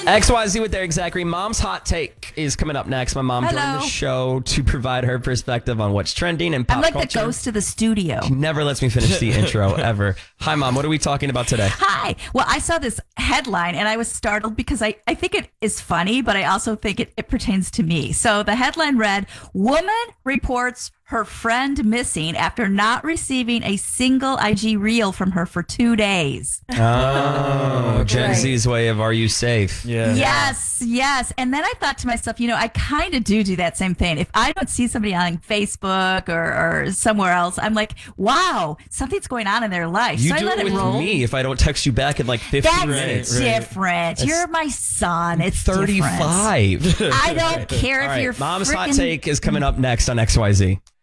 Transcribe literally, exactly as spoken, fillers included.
X Y Z with Eric Zachary. Mom's Hot Take is coming up next. My mom Hello. joined the show to provide her perspective on what's trending and pop I'm like culture. the ghost of the studio. She never lets me finish the intro ever. Hi, Mom. What are we talking about today? Hi. Well, I saw this headline and I was startled because I, I think it is funny, but I also think it, it pertains to me. So the headline read, Woman reports her friend missing after not receiving a single I G reel from her for two days. Oh, Gen Right. Z's way of are you safe? Yeah. Yes, yes. And then I thought to myself, you know, I kind of do do that same thing. If I don't see somebody on Facebook or, or somewhere else, I'm like, wow, something's going on in their life. You so do I let it with roll. me if I don't text you back in like fifteen That's minutes. right. different. You're my son. It's thirty-five. different. I don't care All if right, you're Mom's frickin- Hot Take is coming up next on X Y Z.